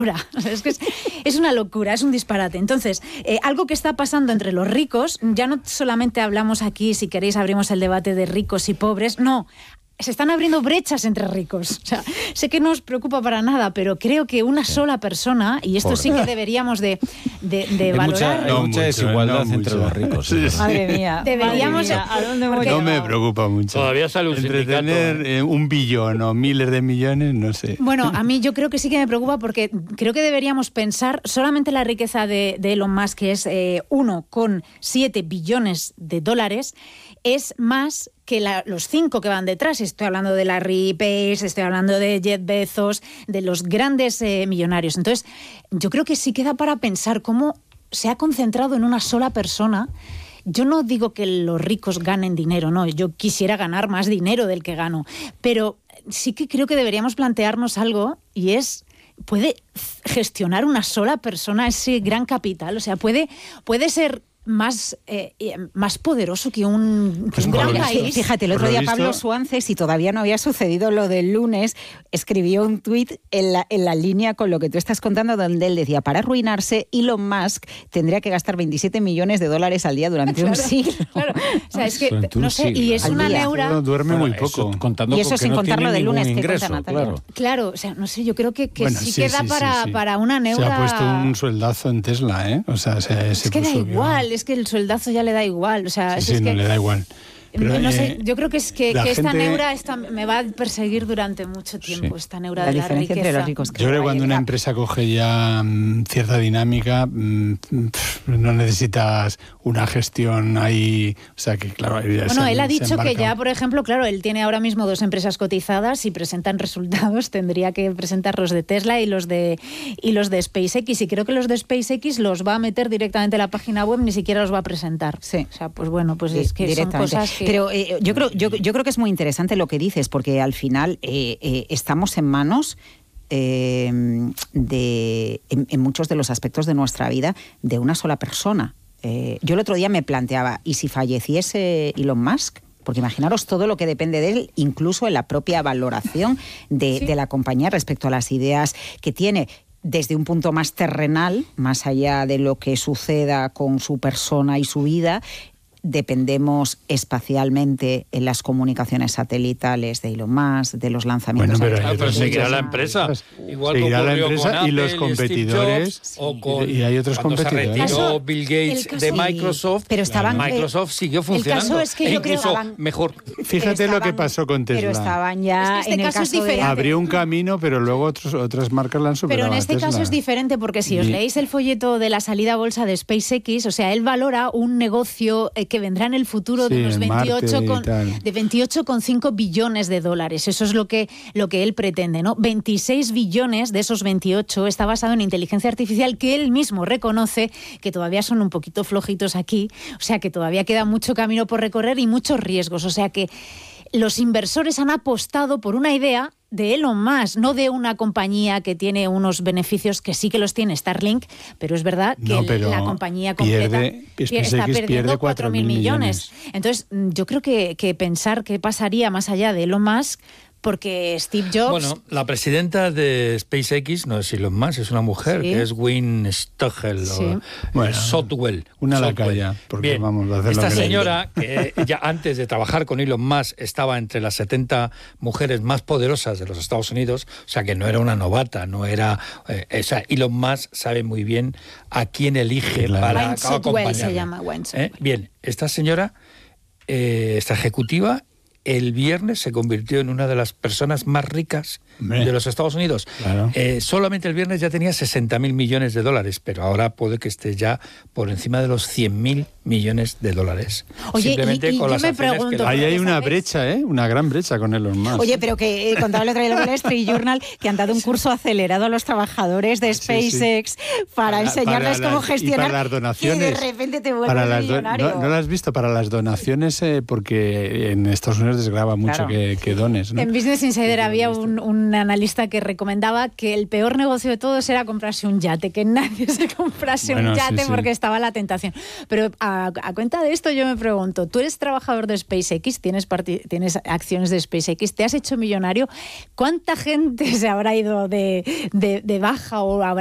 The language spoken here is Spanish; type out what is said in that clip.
Es una locura, es un disparate. Entonces, algo que está pasando entre los ricos, ya no solamente hablamos aquí, si queréis abrimos el debate de ricos y pobres, no. Se están abriendo brechas entre ricos. O sea, sé que no os preocupa para nada, pero creo que una sola persona, y esto sí que deberíamos de valorar... Hay mucha desigualdad entre los ricos. Sí. Madre mía. Deberíamos... ¿A dónde hemos llegado? No me preocupa mucho. Todavía sale un entre sindicato. Tener 1 billón o miles de millones, no sé. Bueno, a mí yo creo que sí que me preocupa porque creo que deberíamos pensar solamente la riqueza de Elon Musk, que es 1,7 billones de dólares, es más que los 5 que van detrás. Estoy hablando de Larry Page, estoy hablando de Jeff Bezos, de los grandes millonarios. Entonces, yo creo que sí queda para pensar cómo se ha concentrado en una sola persona. Yo no digo que los ricos ganen dinero, no, yo quisiera ganar más dinero del que gano, pero sí que creo que deberíamos plantearnos algo, y es... ¿Puede gestionar una sola persona ese gran capital? O sea, puede ser más poderoso que un gran país. Fíjate, el otro día Pablo Suárez, si todavía no había sucedido lo del lunes, escribió un tuit en la línea con lo que tú estás contando, donde él decía, para arruinarse, Elon Musk tendría que gastar $27 millones al día durante un siglo. Claro, o sea, es que, no sé, y es una neura... Duerme muy poco. Y eso sin contar lo del lunes que cuenta Natalia. Claro, o sea, no sé, yo creo que bueno, sí queda para una neura... Se ha puesto un sueldazo en Tesla, ¿eh? O sea, es que da igual. Es que el sueldazo ya le da igual. O sea, sí, no le da igual. Pero, no sé, yo creo que esta neura me va a perseguir durante mucho tiempo, esta neura de la riqueza. Entre los ricos yo creo que cuando una empresa coge ya cierta dinámica, no necesitas una gestión ahí, o sea que claro... Bueno, él ha dicho que ya, por ejemplo, claro, él tiene ahora mismo 2 empresas cotizadas y presentan resultados, tendría que presentar los de Tesla y los de SpaceX, y creo que los de SpaceX los va a meter directamente a la página web, ni siquiera los va a presentar. Sí. O sea, pues bueno, pues es que son cosas que... Pero yo creo que es muy interesante lo que dices, porque al final estamos en manos en muchos de los aspectos de nuestra vida de una sola persona. Yo el otro día me planteaba, ¿y si falleciese Elon Musk? Porque imaginaros todo lo que depende de él, incluso en la propia valoración de la compañía respecto a las ideas que tiene. Desde un punto más terrenal, más allá de lo que suceda con su persona y su vida, dependemos espacialmente en las comunicaciones satelitales de Elon Musk, de los lanzamientos. Bueno, pero seguirá la empresa. Igual seguirá la empresa con Apple, y los competidores. Steve Jobs, y hay otros competidores. Se retiró Bill Gates de Microsoft, pero Microsoft siguió funcionando. El caso es que yo creo incluso mejor. Fíjate lo que pasó con Tesla. Pero estaban ya es que en el caso de... Abrió un camino, pero luego otras marcas la han superado. Pero en este caso es diferente, porque si os leéis el folleto de la salida a bolsa de SpaceX, o sea, él valora un negocio que vendrá en el futuro de unos 28,5 billones de dólares. Eso es lo que él pretende, ¿no? 26 billones de esos 28 está basado en inteligencia artificial, que él mismo reconoce que todavía son un poquito flojitos aquí, o sea que todavía queda mucho camino por recorrer y muchos riesgos. O sea que los inversores han apostado por una idea de Elon Musk, no de una compañía que tiene unos beneficios que sí que los tiene Starlink, pero es verdad que la compañía completa está perdiendo 4.000 millones. Entonces, yo creo que pensar qué pasaría más allá de Elon Musk, porque Steve Jobs... Bueno, la presidenta de SpaceX no es Elon Musk, es una mujer, que es Gwynne Stochel, Sotwell. Una lacaya, porque bien, vamos a hacer esta lo que señora, que ya antes de trabajar con Elon Musk, estaba entre las 70 mujeres más poderosas de los Estados Unidos, o sea que no era una novata, no era... Elon Musk sabe muy bien a quién elige para acompañarla. Se llama Gwynne Sotwell. Bien, esta señora, esta ejecutiva, el viernes se convirtió en una de las personas más ricas de los Estados Unidos. Claro. Solamente el viernes ya tenía 60.000 millones de dólares, pero ahora puede que esté ya por encima de los 100.000 millones de dólares. Oye, simplemente con las acciones que ahí hay una brecha, una gran brecha con Elon Musk. Oye, pero que contaba el otro día en el Wall Street Journal que han dado un curso acelerado a los trabajadores de SpaceX para enseñarles cómo gestionar. Y para las donaciones. Que de repente te vuelves millonario. ¿No lo has visto? Para las donaciones, porque en Estados Unidos menos desgrava mucho Claro. que dones, ¿no? En Business Insider había un analista que recomendaba que el peor negocio de todos era comprarse un yate, que nadie se comprase Bueno, un sí, yate sí. porque estaba la tentación. Pero a cuenta de esto yo me pregunto, tú eres trabajador de SpaceX, tienes acciones de SpaceX, te has hecho millonario, ¿cuánta gente se habrá ido de baja o habrá